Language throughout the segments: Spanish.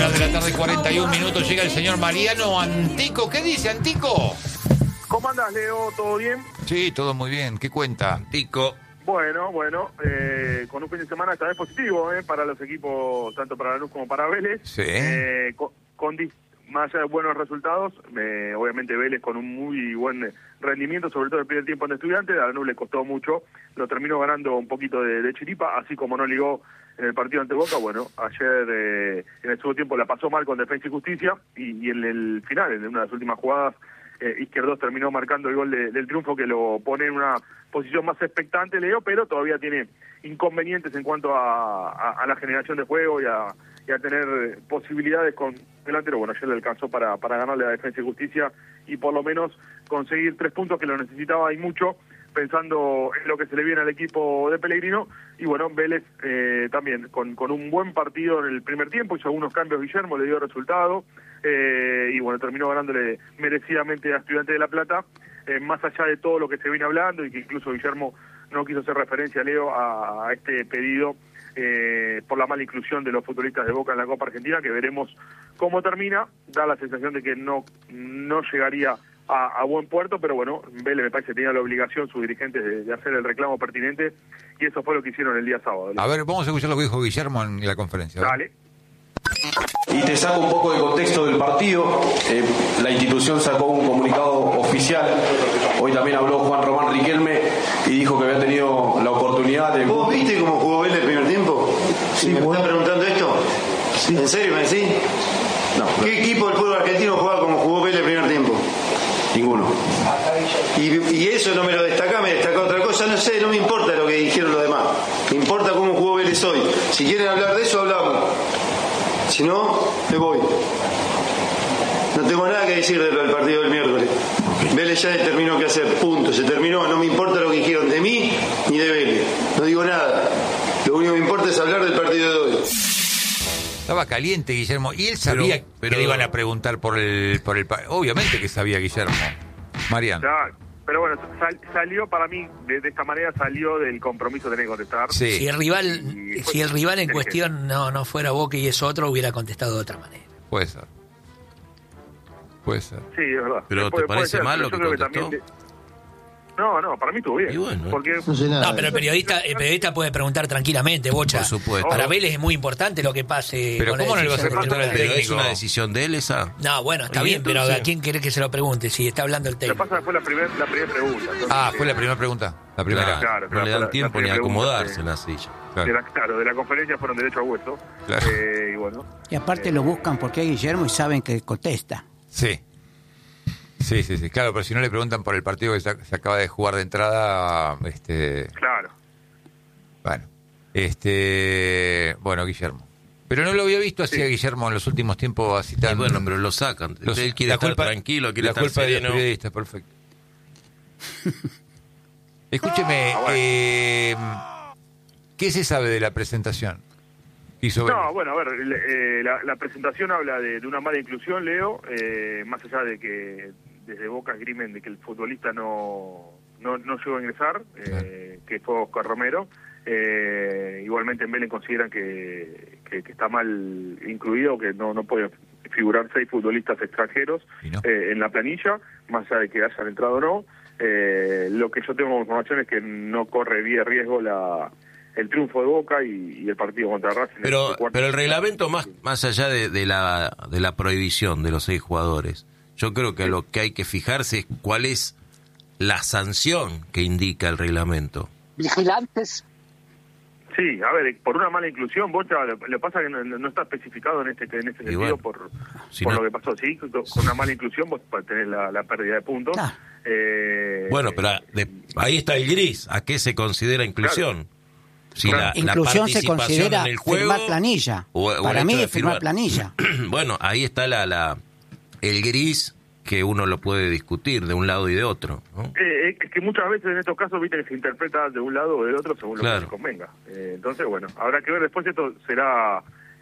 1:41. Llega el señor Mariano Antico. ¿Qué dice, Antico? ¿Cómo andás, Leo? ¿Todo bien? Sí, todo muy bien. ¿Qué cuenta, Antico? Bueno, con un fin de semana esta vez positivo para los equipos, tanto para Lanús como para Vélez. Sí. Más allá de buenos resultados, obviamente Vélez con un muy buen rendimiento, sobre todo el primer tiempo en Estudiantes. A Lanús le costó mucho, lo terminó ganando un poquito de chiripa, así como no ligó en el partido ante Boca. Bueno, ayer en el segundo tiempo la pasó mal con Defensa y Justicia, y en el final, en una de las últimas jugadas, Izquierdos terminó marcando el gol del triunfo, que lo pone en una posición más expectante, Leo, pero todavía tiene inconvenientes en cuanto a la generación de juego y a tener posibilidades con delantero. Bueno, ayer le alcanzó para ganarle a Defensa y Justicia y por lo menos conseguir 3 puntos, que lo necesitaba y mucho, pensando en lo que se le viene al equipo de Pellegrino. Y bueno, Vélez también con un buen partido en el primer tiempo, hizo algunos cambios Guillermo, le dio resultado, y bueno, terminó ganándole merecidamente a Estudiantes de La Plata, más allá de todo lo que se viene hablando, y que incluso Guillermo no quiso hacer referencia, Leo, a este pedido por la mala inclusión de los futbolistas de Boca en la Copa Argentina, que veremos cómo termina. Da la sensación de que no llegaría a buen puerto, pero bueno, Vélez me parece que tenía la obligación, sus dirigentes, de hacer el reclamo pertinente, y eso fue lo que hicieron el día sábado. A ver, vamos a escuchar lo que dijo Guillermo en la conferencia. Dale. Y te saco un poco de contexto del partido. La institución sacó un comunicado oficial. Hoy también habló Juan Román Riquelme y dijo que había tenido la oportunidad de... ¿Vos viste cómo jugó Vélez el primer tiempo? Sí, ¿Me estás preguntando esto? Sí. ¿En serio me decís? No. ¿Qué equipo del fútbol argentino jugaba como jugó Vélez el primer tiempo? Ninguno. Y eso no me lo destaca, me destaca otra cosa. No sé, no me importa lo que dijeron los demás. Me importa cómo jugó Vélez hoy. Si quieren hablar de eso, hablamos. Si no, me voy. No tengo nada que decir del partido del miércoles. Vélez ya determinó qué hacer, punto, se terminó. No me importa lo que dijeron de mí ni de Vélez. No digo nada. Lo único que me importa es hablar del partido de hoy. Estaba caliente Guillermo, y él sabía que le iban a preguntar por el obviamente que sabía Guillermo. Mariano. Ya, pero bueno, salió para mí, de esta manera salió del compromiso de tener que contestar. Sí. Si el rival en cuestión no fuera Boca y es otro, hubiera contestado de otra manera. Puede ser. Sí, es verdad. Pero ¿te parece mal lo que contestó? No, para mí estuvo bien. Y bueno, porque... No, pero el periodista puede preguntar tranquilamente, Bocha. Por supuesto. Para Vélez es muy importante lo que pase. Pero ¿cómo no le vas a preguntar al ¿Pero técnico? es una decisión de él esa? No, bueno, está bien, pero ¿a quién querés que se lo pregunte? Si está hablando el Lo que técnico. pasa fue la primera pregunta. Entonces, Fue la primera pregunta. La primera. Claro, no le dan tiempo ni a pregunta, acomodarse en la silla. de la conferencia fueron derecho a hueso. Claro. Y bueno. Y aparte lo buscan porque es Guillermo y saben que contesta. Sí. Sí, claro, pero si no le preguntan por el partido que se acaba de jugar de entrada, Claro. Bueno, Guillermo. Pero no lo había visto así a Guillermo en los últimos tiempos así tan... Y bueno, pero lo sacan. Él quiere estar tranquilo, quiere estar sereno. La culpa de los periodistas, perfecto. Escúcheme, ¿qué se sabe de la presentación? No, bueno, a ver, la presentación habla de una mala inclusión, Leo, más allá de que desde Boca esgrimen de que el futbolista no llegó a ingresar, que fue Oscar Romero. Igualmente en Vélez consideran que está mal incluido, que no pueden figurar 6 futbolistas extranjeros en la planilla, más allá de que hayan entrado o no. Lo que yo tengo como información es que no corre bien riesgo el triunfo de Boca y el partido contra Racing. Pero el reglamento, más allá de la prohibición de los 6 jugadores, yo creo que lo que hay que fijarse es cuál es la sanción que indica el reglamento. Vigilantes. Sí, a ver, por una mala inclusión, Bocha, lo que pasa es que no está especificado en ese sentido, bueno, por no... lo que pasó. Sí, con una mala inclusión vos tenés la pérdida de puntos. Bueno, pero ahí está el gris. ¿A qué se considera inclusión? Claro. Si la Inclusión se considera en el juego, firmar planilla. o Para el mí hecho de es firmar planilla. Bueno, ahí está el gris que uno lo puede discutir de un lado y de otro, ¿no? Es que muchas veces en estos casos, viste, que se interpreta de un lado o del otro según lo que se convenga. Entonces, bueno, habrá que ver después. Esto será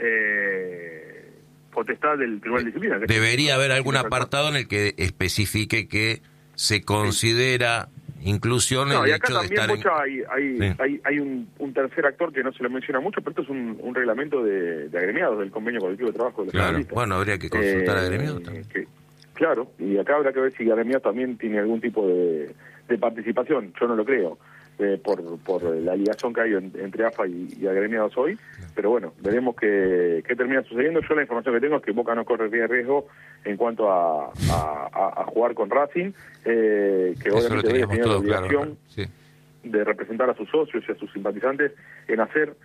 potestad del Tribunal de Disciplina. Debería haber algún apartado en el que especifique que se considera inclusión No, el y acá hecho de también estar hay un tercer actor que no se lo menciona mucho, pero esto es un reglamento de agremiados del convenio colectivo de trabajo de los Claro, futbolistas. bueno, habría que consultar a agremiados también. Claro, y acá habrá que ver si agremiados también tiene algún tipo de participación. Yo no lo creo, por la ligación que hay entre AFA y agremiados hoy, pero bueno, veremos qué termina sucediendo. Yo la información que tengo es que Boca no corre riesgo en cuanto a jugar con Racing, que Eso obviamente debe tener la obligación claro. Sí. de representar a sus socios y a sus simpatizantes en hacer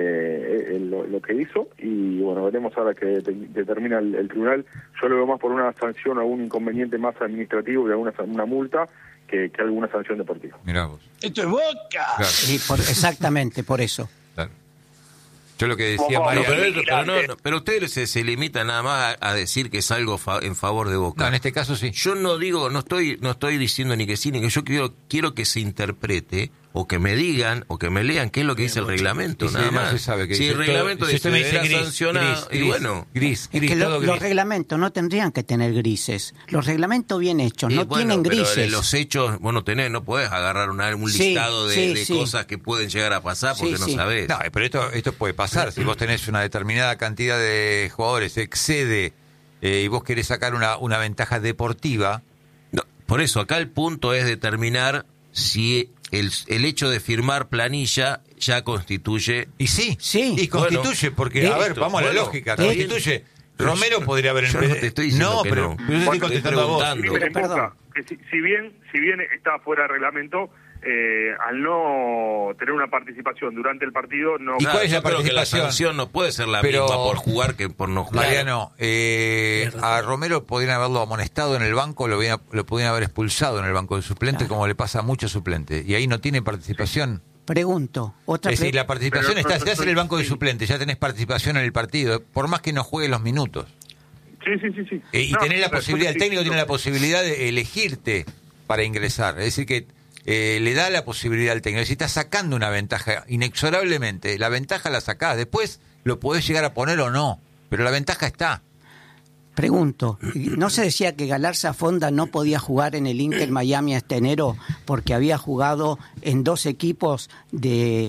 lo que hizo, y bueno, veremos ahora que determina el tribunal. Yo lo veo más por una sanción o algún inconveniente más administrativo y una multa que alguna sanción deportiva. Mirá vos. ¡Esto es Boca! Claro. Sí, exactamente, por eso. Claro. Yo lo que decía No, María... Pero ustedes se limitan nada más a decir que es algo en favor de Boca. No, en este caso sí. Yo no digo, no estoy diciendo ni que sí, ni que yo quiero que se interprete, o que me digan, o que me lean qué es lo que dice el reglamento, Sí, nada no más. se sabe qué Si dice. el reglamento Si dice usted me dice deberá sancionar, y bueno... Gris, Es que todo los gris. reglamentos no tendrían que tener grises. Los reglamentos bien hechos Y no bueno, tienen pero grises. los hechos, vos no podés agarrar un Sí, listado de sí. cosas que pueden llegar a pasar porque Sí, no sí. sabés. No, pero esto puede pasar. Si vos tenés una determinada cantidad de jugadores, excede, y vos querés sacar una ventaja deportiva... No, por eso, acá el punto es determinar si el hecho de firmar planilla ya constituye... Y sí, Sí. y constituye, porque, a ver, esto, vamos a la bueno, lógica, está bien. constituye. Romero podría haber Yo no te estoy diciendo que no. pero yo te estoy contestando a vos. preguntando. En Perdón. Boca, que si bien está fuera de reglamento, al no tener una participación durante el partido, no... ¿Y cuál es yo la creo que la participación? sanción no puede ser la Pero- misma por jugar que por no jugar. Mariano, a Romero podrían haberlo amonestado en el banco, lo podrían haber expulsado en el banco de suplentes, Claro. como le pasa a muchos suplentes. Y ahí no tiene participación. Pregunto, otra Es decir, la participación Pero está, si estás en el banco de sí. suplentes, ya tenés participación en el partido, por más que no juegues los minutos. Sí. Y No, tenés la pero posibilidad, el sí, técnico sí, tiene la posibilidad de elegirte para ingresar. Es decir, que le da la posibilidad al técnico. Si estás sacando una ventaja, inexorablemente, la ventaja la sacás. Después lo podés llegar a poner o no, pero la ventaja está. Pregunto, ¿no se decía que Galarza Fonda no podía jugar en el Inter Miami este enero porque había jugado en dos equipos de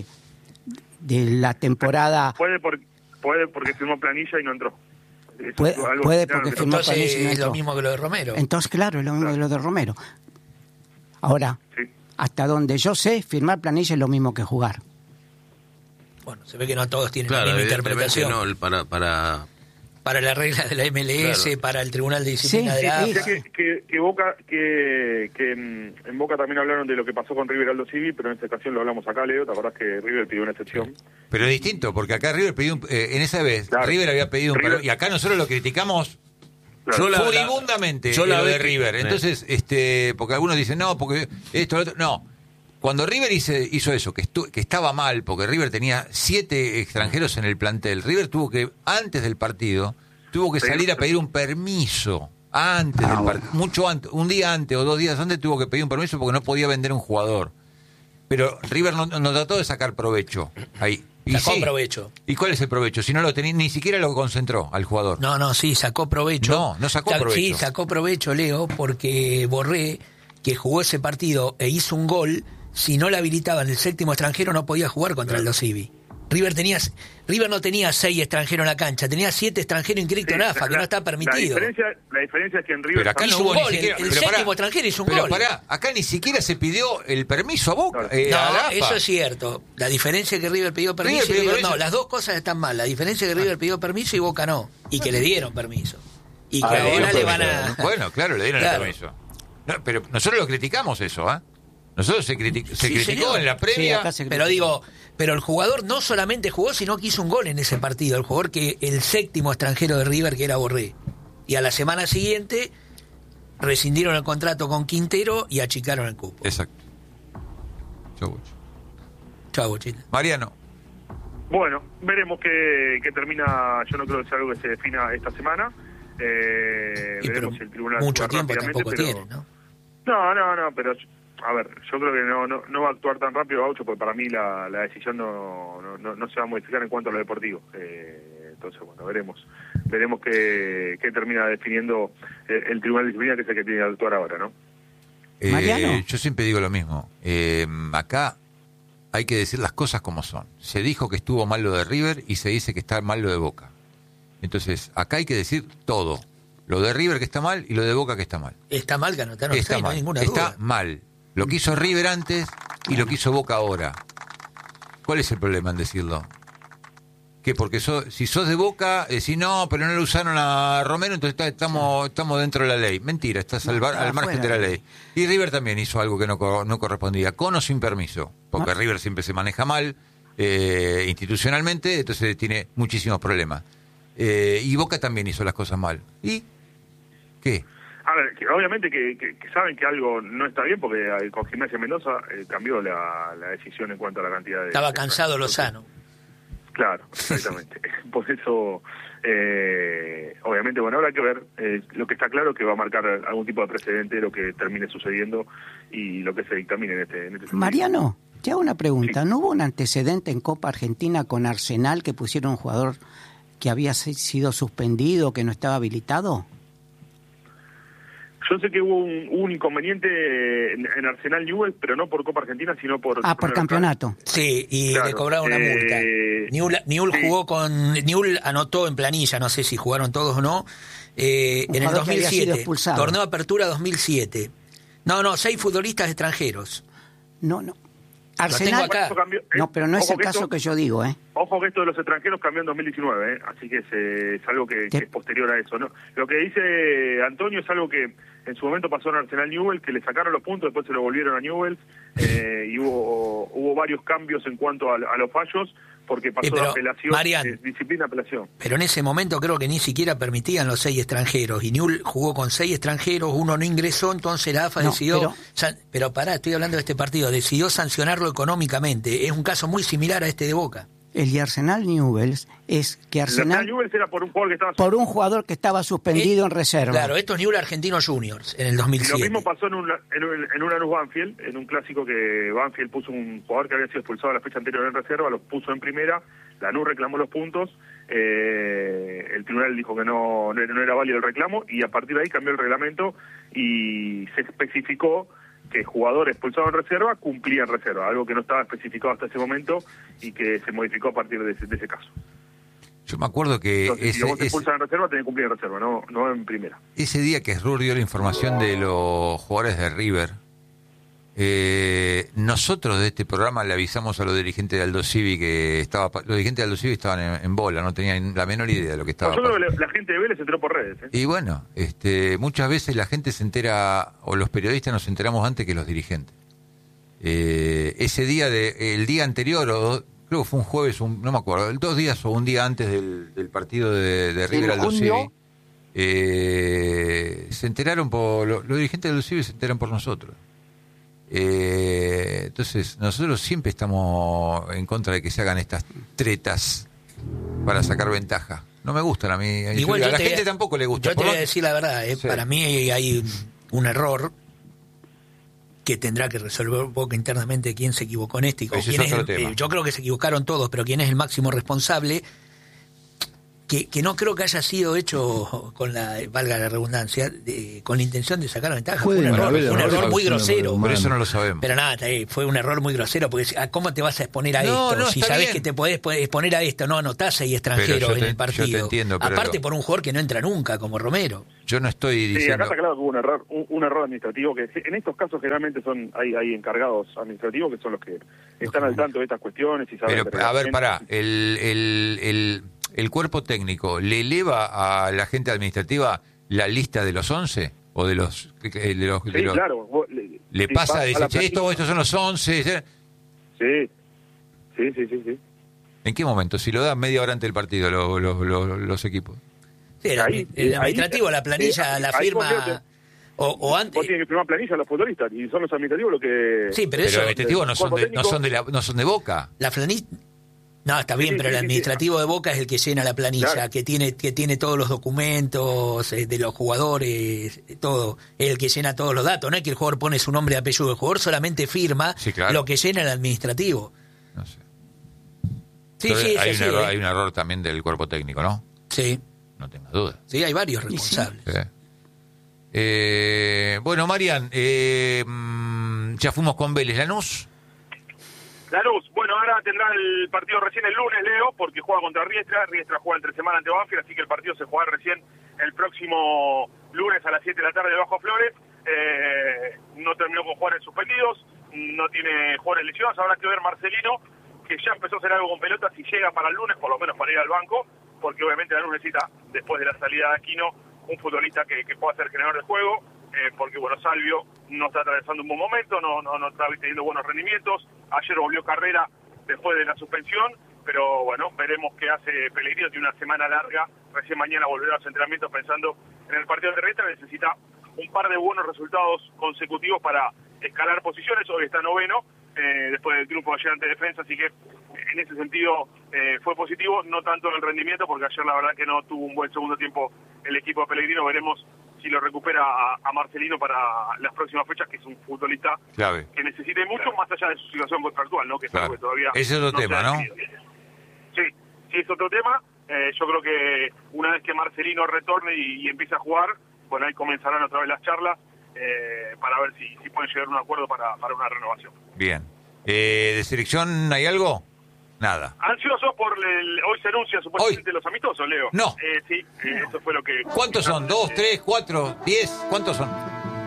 la temporada? Puede porque firmó planilla y no entró. Eso Puede- es algo puede que claro, porque que- firmó- Entonces Planilla, es no. lo mismo que lo de Romero. Entonces, claro, es lo mismo de lo de Romero. Ahora, Sí. hasta donde yo sé, firmar planilla es lo mismo que jugar. Bueno, se ve que no todos tienen Claro, la misma evidentemente interpretación. no, para Para la regla de la MLS, Claro. para el Tribunal de Disciplina Sí, de la sí, AFA. Sé que Boca, que en Boca también hablaron de lo que pasó con River Aldo Civi, pero en esta ocasión lo hablamos acá, Leo. ¿Te acordás que River pidió una excepción? Pero es distinto, porque acá River pidió, en esa vez, Claro. River había pedido un River- perdón, y acá nosotros lo criticamos Claro. Yo la- furibundamente yo la lo de vez que- River. sí. Entonces, porque algunos dicen, no, porque esto, lo otro. No. Cuando River hizo eso, que estaba mal, porque River tenía 7 extranjeros en el plantel, River tuvo que, antes del partido, tuvo que salir a pedir un permiso. Antes del partido, mucho antes, un día antes o 2 días antes tuvo que pedir un permiso porque no podía vender un jugador. Pero River no trató de sacar provecho ahí. Y Sacó sí. provecho. ¿Y cuál es el provecho? Si no lo tenía, ni siquiera lo concentró al jugador. No, sí, sacó provecho. No sacó provecho. Sí, sacó provecho, Leo, porque Borré, que jugó ese partido e hizo un gol, si no le habilitaban el séptimo extranjero no podía jugar contra el Civi. River no tenía 6 extranjeros en la cancha, tenía 7 extranjeros inscritos en AFA, que no está permitido. La diferencia es que en River... Pero acá Hizo no hubo un ni gol, siquiera. el pero séptimo pará, extranjero hizo un pero gol. pará, acá ni siquiera se pidió el permiso a Boca. No. a la AFA. Eso es cierto. La diferencia es que River pidió permiso River pidió y River permiso. no. Las dos cosas están mal. La diferencia es que River pidió permiso y Boca no. Y que le dieron permiso. Y que ahora le van a... Bueno, claro, le dieron Claro. el permiso. No, pero nosotros lo criticamos eso, ¿ah? Nosotros se criticó señor. en la Sí, previa. acá se Pero digo, pero el jugador no solamente jugó, sino que hizo un gol en ese partido. El jugador que el séptimo extranjero de River, que era Borré. Y a la semana siguiente rescindieron el contrato con Quintero y achicaron el cupo. Exacto. Chau. Chau, Bochita. Mariano. Bueno, veremos qué termina. Yo no creo que sea algo que se defina esta semana. Y Veremos pero si el tribunal mucho actúa tiempo rápidamente, tampoco pero- tiene, ¿no? No, pero a ver, yo creo que no va a actuar tan rápido Gaucho, porque para mí la decisión no se va a modificar en cuanto a lo deportivo. Entonces, bueno, veremos qué termina definiendo el Tribunal de Disciplina, que es el que tiene que actuar ahora, ¿no? Mariano. Yo siempre digo lo mismo. Acá hay que decir las cosas como son. Se dijo que estuvo mal lo de River y se dice que está mal lo de Boca. Entonces, acá hay que decir todo. Lo de River que está mal y lo de Boca que está mal. Está mal que anotaron Está 6, no mal. hay ninguna duda. Está mal. Lo que hizo River antes y lo que hizo Boca ahora. ¿Cuál es el problema en decirlo? Que porque si sos de Boca, decís no, pero no lo usaron a Romero, entonces estamos dentro de la ley. Mentira, estás al margen de la ley. Y River también hizo algo que no correspondía, con o sin permiso, porque River siempre se maneja mal institucionalmente, entonces tiene muchísimos problemas. Y Boca también hizo las cosas mal. ¿Y qué? A ver, obviamente que saben que algo no está bien, porque con Gimnasia Mendoza cambió la decisión en cuanto a la cantidad de... Estaba cansado Lozano. Claro, exactamente. Por eso, obviamente, bueno, habrá que ver. Lo que está claro es que va a marcar algún tipo de precedente lo que termine sucediendo y lo que se dictamine en este sentido. Mariano, te hago una pregunta. ¿No hubo un antecedente en Copa Argentina con Arsenal que pusieron un jugador que había sido suspendido, que no estaba habilitado? Yo sé que hubo un inconveniente en Arsenal Newell's, pero no por Copa Argentina, sino por... por campeonato. Sí, y claro, le cobraron una multa. Newell's sí. jugó Newell's anotó en planilla, no sé si jugaron todos o no, en el jugador que había sido 2007. expulsado. Torneo Apertura 2007. No, 6 futbolistas extranjeros. No. tengo Arsenal... acá. No, pero no es Ojo el que caso esto- que yo digo, ¿eh? Ojo que esto de los extranjeros cambió en 2019, así que es algo que es posterior a eso, ¿no? Lo que dice Antonio es algo que en su momento pasó en Arsenal Newell's, que le sacaron los puntos, después se lo volvieron a Newell's, y hubo varios cambios en cuanto a los fallos, porque pasó pero, de apelación, Marian, disciplina a apelación. Pero en ese momento creo que ni siquiera permitían los 6 extranjeros. Y Newell's jugó con 6 extranjeros, uno no ingresó, entonces la AFA decidió... Pero pará, estoy hablando de este partido. Decidió sancionarlo económicamente. Es un caso muy similar a este de Boca. El de Arsenal Newell's es que Arsenal... Newell's era por un jugador que estaba... Por un jugador que estaba suspendido en reserva. Claro, esto es Newell's Argentinos Juniors en el Y 2007. lo mismo pasó en un Lanús Banfield, en un clásico que Banfield puso un jugador que había sido expulsado la fecha anterior en reserva, los puso en primera, Lanús reclamó los puntos, el tribunal dijo que no era válido el reclamo y a partir de ahí cambió el reglamento y se especificó que jugadores expulsados en reserva cumplían reserva, algo que no estaba especificado hasta ese momento y que se modificó a partir de ese caso. Yo me acuerdo que Entonces, si vos te expulsan en reserva, tenés que cumplir en reserva, no en primera. ese día que Srur dio la información de los jugadores de River, nosotros de este programa le avisamos a los dirigentes de Aldo Civi que los dirigentes de Aldo Civi estaban en bola, no tenían la menor idea de lo que estaba Yo creo pasando. que la gente de Vélez se enteró por redes. Y bueno, muchas veces la gente se entera, o los periodistas nos enteramos antes que los dirigentes. Ese día, el día anterior, creo que fue un jueves, no me acuerdo, 2 días o un día antes del partido de River Aldo Civi, se enteraron los dirigentes de Aldo Civi se enteran por nosotros. Entonces, nosotros siempre estamos en contra de que se hagan estas tretas para sacar ventaja. No me gustan a mí. Igual a la gente tampoco le gusta. Yo te voy a decir la verdad, Sí. Para mí hay un error que tendrá que resolver Boca internamente quién se equivocó en esto. Y Ese quién es es otro tema. yo creo que se equivocaron todos, pero quién es el máximo responsable, que no creo que haya sido hecho con valga la redundancia, con la intención de sacar ventaja. Fue un error muy grosero. Por eso no lo sabemos. Pero nada, fue un error muy grosero, porque ¿cómo te vas a exponer a No, esto? no, Si está sabes bien. que te podés exponer a esto, no anotás ahí extranjeros en el partido. Yo te entiendo, pero aparte por un jugador que no entra nunca, como Romero. Yo no estoy Sí, diciendo... acá está claro que hubo un error administrativo, que en estos casos generalmente hay encargados administrativos que son los que están al tanto de estas cuestiones y saben... Pero, a ver, pará, el cuerpo técnico le eleva a la gente administrativa la lista de los 11 o de los... Sí, claro. ¿Le si pasa a vas decir, la che, estos son los 11? Sí. ¿En qué momento? Si lo dan media hora antes del partido los equipos. Sí, el administrativo, la planilla la ahí firma... confíate. O antes... Vos tienes que firmar planilla a los futbolistas y son los administrativos los que... Sí, pero Pero eso... los administrativos no son de Boca. La planilla... No, está bien, Sí, pero sí, el sí, administrativo de Boca es el que llena la planilla, Claro. que tiene todos los documentos de los jugadores, todo, es el que llena todos los datos. No es que el jugador pone su nombre y apellido, el jugador solamente firma Sí, claro. lo que llena el administrativo. No sé. Sí, Entonces, sí, hay, es un así, error, hay un error también del cuerpo técnico, ¿no? Sí, No tengas duda. sí, hay varios responsables. Bueno, Marian, ya fuimos con Vélez. ¿Lanús? Lanús, bueno, ahora tendrá el partido recién el lunes, Leo, porque juega contra Riestra. Riestra juega entre semana ante Banfield, así que el partido se jugará recién el próximo lunes a las 7 de la tarde bajo Flores. No terminó con jugadores suspendidos, no tiene jugadores lesionados. Habrá que ver Marcelino, que ya empezó a hacer algo con pelota, si llega para el lunes, por lo menos para ir al banco, porque obviamente Lanús necesita, después de la salida de Aquino, un futbolista que pueda ser generador de juego, porque bueno, Salvio no está atravesando un buen momento, no está teniendo buenos rendimientos. Ayer volvió Carrera después de la suspensión, pero bueno, veremos qué hace Pellegrino. Tiene una semana larga, recién mañana volverá a los entrenamientos pensando en el partido de Riestra. Necesita un par de buenos resultados consecutivos para escalar posiciones. Hoy está noveno, después del triunfo ayer ante Defensa, así que en ese sentido fue positivo, no tanto en el rendimiento, porque ayer la verdad que no tuvo un buen segundo tiempo el equipo de Pellegrino. Veremos si lo recupera a Marcelino para las próximas fechas, que es un futbolista clave, que necesite mucho, más allá de su situación contractual, ¿no? Que es claro, algo que todavía ese es otro tema, ¿no? Sí, es otro tema. Yo creo que una vez que Marcelino retorne y empiece a jugar, bueno, ahí comenzarán otra vez las charlas para ver si pueden llegar a un acuerdo para una renovación. Bien. ¿De selección hay algo? Nada. Ansioso por hoy se anuncia supuestamente los amistosos, Leo. No. Sí, eso fue lo que... ¿Cuántos son? ¿2, 3, 4, 10? ¿Cuántos son?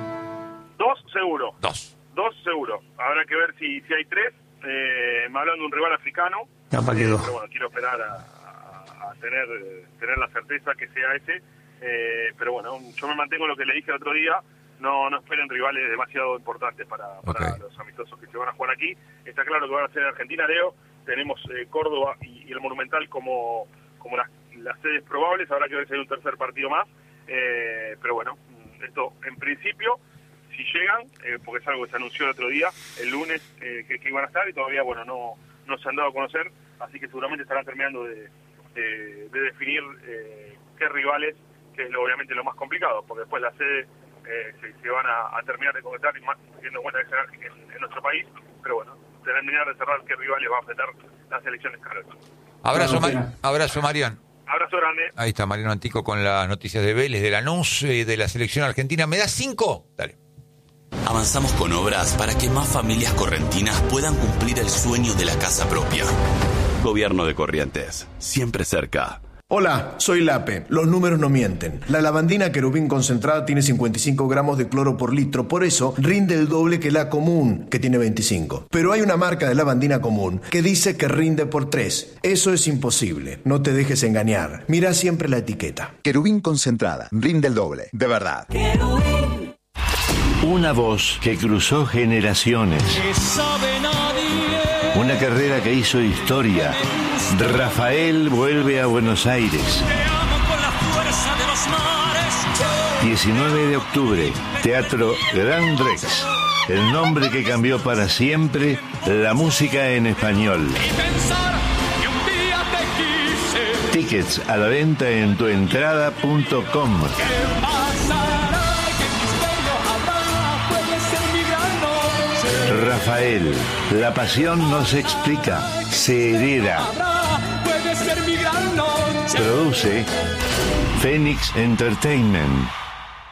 2 seguro. 2 seguro. Habrá que ver si hay 3. Me hablan de un rival africano. Ya para pero bueno, quiero esperar a tener la certeza que sea ese. Pero bueno, yo me mantengo en lo que le dije el otro día. No esperen rivales demasiado importantes para los amistosos que se van a jugar aquí. Está claro que van a ser en Argentina, Leo. Tenemos Córdoba y el Monumental como las sedes probables. Habrá que ver si hay un tercer partido más. Pero bueno, esto en principio, si llegan, porque es algo que se anunció el otro día, el lunes, que iban a estar, y todavía bueno no se han dado a conocer, así que seguramente estarán terminando de definir qué rivales, que es obviamente lo más complicado, porque después las sedes se van a terminar de concretar, y más teniendo en cuenta que será en nuestro país, pero bueno, terminar de cerrar qué rivales va a enfrentar las elecciones carreras. Abrazo, Marian. Abrazo grande. Ahí está Mariano Antico con las noticias de Vélez, de Lanús, de la selección argentina. ¿Me das 5? Dale. Avanzamos con obras para que más familias correntinas puedan cumplir el sueño de la casa propia. Gobierno de Corrientes, siempre cerca. Hola, soy Lape. Los números no mienten. La lavandina Querubín concentrada tiene 55 gramos de cloro por litro, por eso rinde el doble que la común, que tiene 25. Pero hay una marca de lavandina común que dice que rinde por 3. Eso es imposible. No te dejes engañar. Mira siempre la etiqueta. Querubín concentrada. Rinde el doble. De verdad. Querubín. Una voz que cruzó generaciones. Una carrera que hizo historia. Rafael vuelve a Buenos Aires. 19 de octubre, Teatro Gran Rex. El nombre que cambió para siempre la música en español. Tickets a la venta en tuentrada.com. Rafael, la pasión no se explica, se hereda. Produce Phoenix Entertainment.